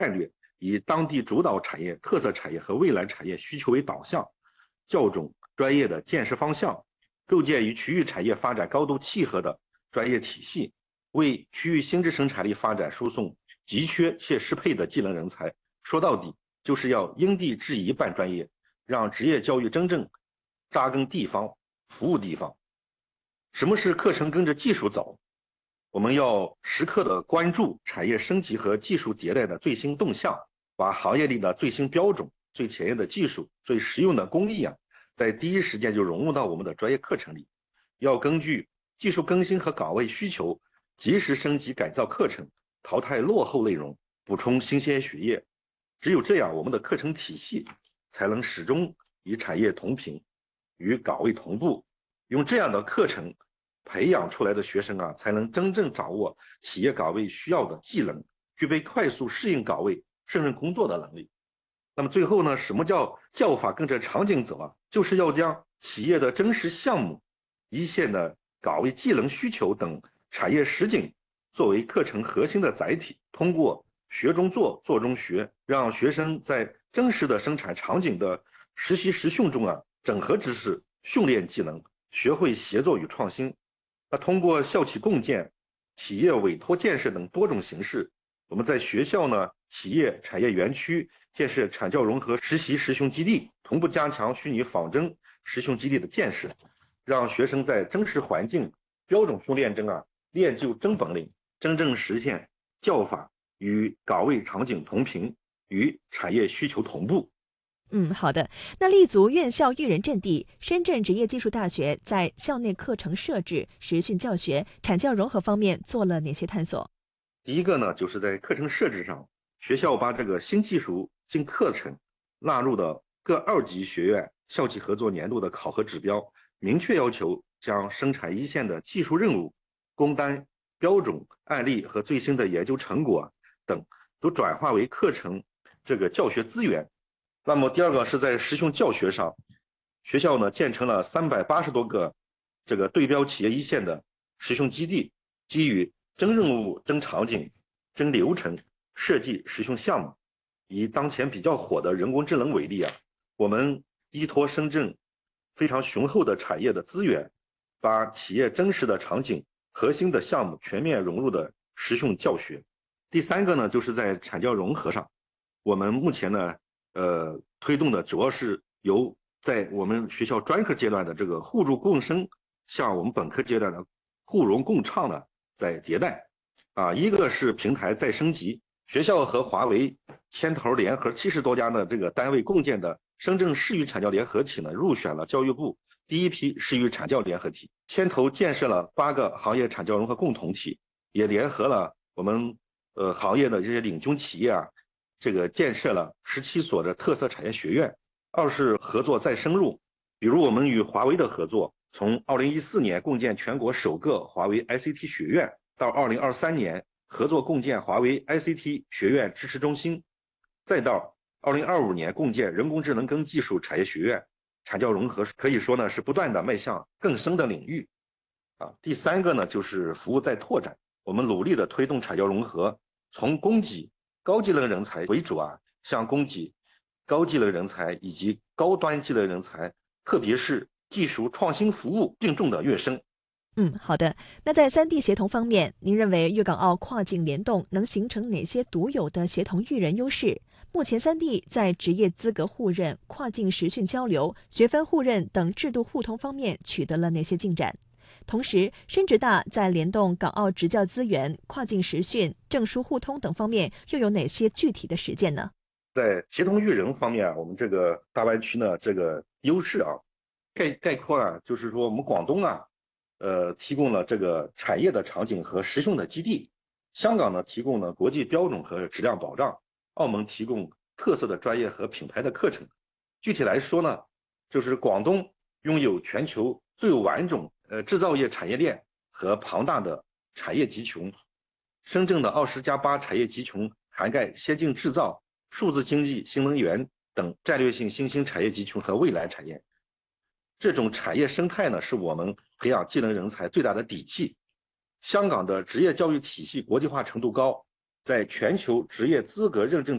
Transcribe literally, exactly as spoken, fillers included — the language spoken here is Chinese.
战略，以当地主导产业、特色产业和未来产业需求为导向，校准专业的建设方向，构建与区域产业发展高度契合的专业体系，为区域新质生产力发展输送急缺且适配的技能人才。说到底，就是要因地制宜办专业，让职业教育真正扎根地方，服务地方。什么是课程跟着技术走？我们要时刻的关注产业升级和技术迭代的最新动向，把行业里的最新标准、最前沿的技术、最实用的工艺啊，在第一时间就融入到我们的专业课程里。要根据技术更新和岗位需求，及时升级改造课程，淘汰落后内容，补充新鲜血液。只有这样，我们的课程体系才能始终与产业同频，与岗位同步。用这样的课程培养出来的学生啊，才能真正掌握企业岗位需要的技能，具备快速适应岗位、胜任工作的能力。那么最后呢，什么叫教法跟着场景走啊？就是要将企业的真实项目、一线的岗位技能需求等产业实景作为课程核心的载体，通过学中做、做中学，让学生在真实的生产场景的实习实训中啊，整合知识、训练技能，学会协作与创新。那通过校企共建、企业委托建设等多种形式，我们在学校呢、企业、产业园区建设产教融合实习实训基地，同步加强虚拟仿真实训基地的建设，让学生在真实环境、标准训练中啊，练就真本领，真正实现教法与岗位场景同频，与产业需求同步。 嗯，好的。那立足院校育人阵地，深圳职业技术大学在校内课程设置、实训教学、产教融合方面做了哪些探索？ 第一个呢，就是在课程设置上，学校把这个新技术、新课程纳入的各二级学院校企合作年度的考核指标，明确要求将生产一线的技术任务、工单、标准、案例和最新的研究成果等，都转化为课程这个教学资源。那么第二个是在实训教学上，学校呢建成了三百八十多个这个对标企业一线的实训基地，基于真任务、真场景、真流程设计实训项目。以当前比较火的人工智能为例啊，我们依托深圳非常雄厚的产业的资源，把企业真实的场景、核心的项目全面融入的实训教学。第三个呢，就是在产教融合上，我们目前呢，呃，推动的主要是由在我们学校专科阶段的这个互助共生，向我们本科阶段的互融共创呢，在迭代。啊，一个是平台再升级，学校和华为牵头联合七十多家的这个单位共建的深圳市域产教联合体呢，入选了教育部第一批市域产教联合体，牵头建设了八个行业产教融合共同体，也联合了我们呃行业的这些领军企业啊，这个建设了十七所的特色产业学院。二是合作再深入，比如我们与华为的合作，从二零一四年共建全国首个华为 I C T 学院，到二零二三年合作共建华为 I C T 学院支持中心，再到二零二五年共建人工智能跟技术产业学院，产教融合可以说呢是不断的迈向更深的领域。啊，第三个呢就是服务再拓展，我们努力的推动产教融合，从供给高技能人才为主啊，向供给高技能人才以及高端技能人才，特别是技术创新服务并重的跃升。 嗯，好的。那在三地协同方面，您认为粤港澳跨境联动能形成哪些独有的协同育人优势？目前三地在职业资格互认、跨境实训交流、学分互认等制度互通方面取得了哪些进展？同时，深职大在联动港澳职教资源、跨境实训、证书互通等方面又有哪些具体的实践呢？ 在协同育人方面啊，我们这个大湾区呢，这个优势啊，概概括啊，就是说我们广东啊，呃，提供了这个产业的场景和实训的基地；香港呢，提供了国际标准和质量保障；澳门提供特色的专业和品牌的课程。具体来说呢，就是广东拥有全球最完整呃制造业产业链和庞大的产业集群，深圳的二十加八产业集群涵盖先进制造、数字经济、新能源等战略性新兴产业集群和未来产业。这种产业生态呢，是我们培养技能人才最大的底气。香港的职业教育体系国际化程度高， 在全球职业资格认证